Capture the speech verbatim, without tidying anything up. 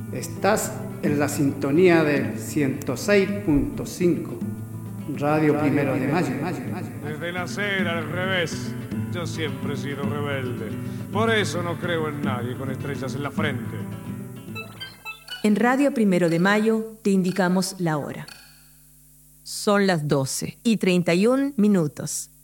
Estás en la sintonía del ciento seis punto cinco, Radio, Radio Primero de Mayo. Desde nacer al revés, yo siempre he sido rebelde. Por eso no creo en nadie con estrellas en la frente. En Radio Primero de Mayo te indicamos la hora. Son las doce y treinta y un minutos.